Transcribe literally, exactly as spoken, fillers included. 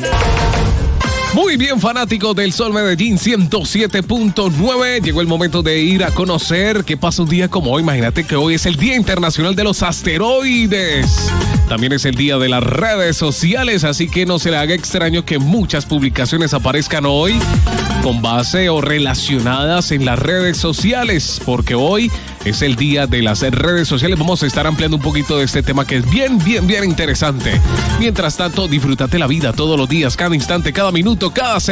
Muy bien, fanáticos del Sol Medellín ciento siete punto nueve. Llegó el momento de ir a conocer qué pasa un día como hoy. Imagínate que hoy es el Día Internacional de los Asteroides. También es el día de las redes sociales, así que no se le haga extraño que muchas publicaciones aparezcan hoy con base o relacionadas en las redes sociales, porque hoy es el día de las redes sociales. Vamos a estar ampliando un poquito de este tema que es bien, bien, bien interesante. Mientras tanto, disfrútate la vida todos los días, cada instante, cada minuto, cada segundo.